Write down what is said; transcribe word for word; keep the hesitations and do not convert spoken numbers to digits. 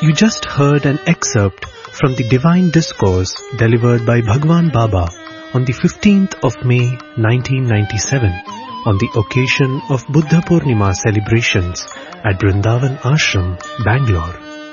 You just heard an excerpt from the Divine Discourse delivered by Bhagwan Baba on the fifteenth of May nineteen ninety-seven on the occasion of Buddha Purnima celebrations at Vrindavan Ashram, Bangalore.